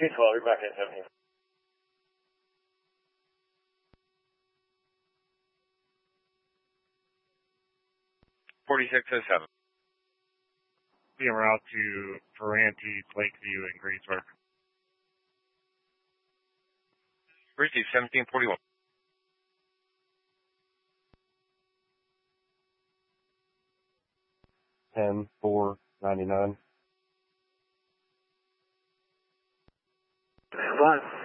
212, you're back at 70. 4607. Be en route to Ferranti, Lakeview, and Greensburg. Receive 1741. 10-4-99. Fine.